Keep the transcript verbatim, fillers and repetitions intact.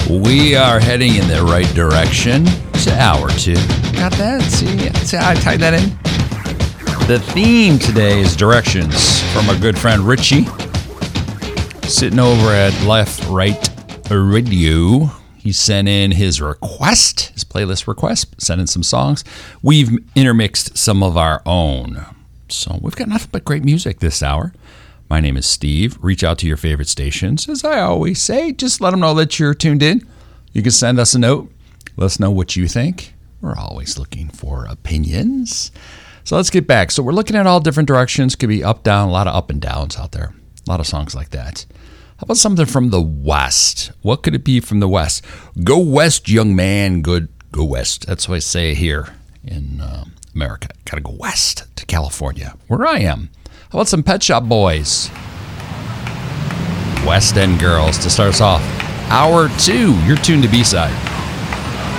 We are heading in the right direction to hour two. Got that? See, see how I tied that in? The theme today is directions from our good friend Richie, sitting over at Left Right Radio. He sent in his request, his playlist request, sent in some songs. We've intermixed some of our own. So we've got nothing but great music this hour. My name is Steve. Reach out to your favorite stations. As I always say, just let them know that you're tuned in. You can send us a note. Let us know what you think. We're always looking for opinions. So let's get back. So we're looking at all different directions. Could be up, down, a lot of up and downs out there. A lot of songs like that. How about something from the West? What could it be from the West? Go West, young man. Good, go West. That's what I say here in um, America. Got to go west to California, where I am. How about some Pet Shop Boys? West End Girls to start us off. Hour two, you're tuned to B-Side.